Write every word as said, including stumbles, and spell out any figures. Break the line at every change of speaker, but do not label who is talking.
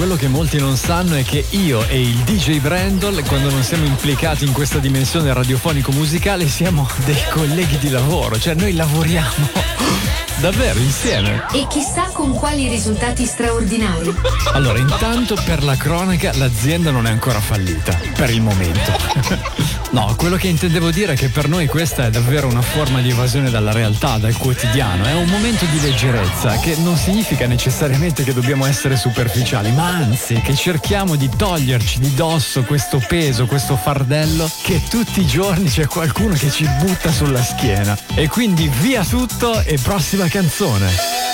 quello che molti non sanno è che io e il D J Brandol, quando non siamo implicati in questa dimensione radiofonico-musicale, siamo dei colleghi di lavoro, cioè noi lavoriamo davvero insieme.
E chissà con quali risultati straordinari.
Allora, intanto per la cronaca l'azienda non è ancora fallita, per il momento. No, quello che intendevo dire è che per noi questa è davvero una forma di evasione dalla realtà, dal quotidiano. È un momento di leggerezza che non significa necessariamente che dobbiamo essere superficiali, ma anzi che cerchiamo di toglierci di dosso questo peso, questo fardello che tutti i giorni c'è qualcuno che ci butta sulla schiena. E quindi via tutto e prossima canzone.